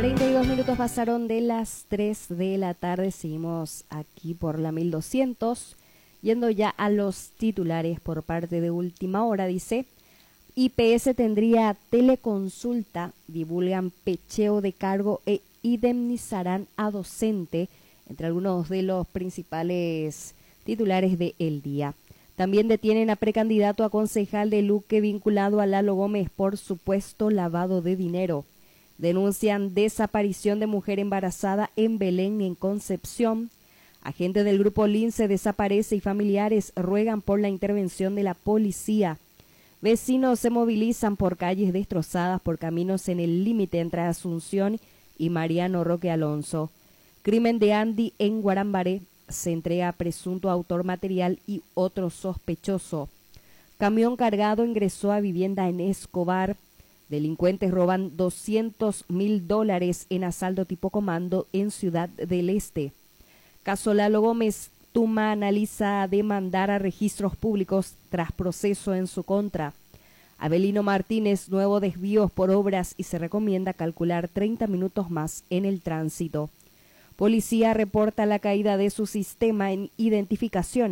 42 minutos pasaron de las 3 de la tarde, seguimos aquí por la 1200, yendo ya a los titulares por parte de Última Hora. Dice: IPS tendría teleconsulta, divulgan pecheo de cargo e indemnizarán a docente, entre algunos de los principales titulares de El Día. También detienen a precandidato a concejal de Luque vinculado a Lalo Gómez por supuesto lavado de dinero. Denuncian desaparición de mujer embarazada en Belén, en Concepción. Agente del grupo Lince desaparece y familiares ruegan por la intervención de la policía. Vecinos se movilizan por calles destrozadas por caminos en el límite entre Asunción y Mariano Roque Alonso. Crimen de Andy en Guarambaré. Se entrega a presunto autor material y otro sospechoso. Camión cargado ingresó a vivienda en Escobar. Delincuentes roban $200.000 en asalto tipo comando en Ciudad del Este. Caso Lalo Gómez, Tuma analiza demandar a registros públicos tras proceso en su contra. Abelino Martínez, nuevo desvíos por obras y se recomienda calcular 30 minutos más en el tránsito. Policía reporta la caída de su sistema en identificación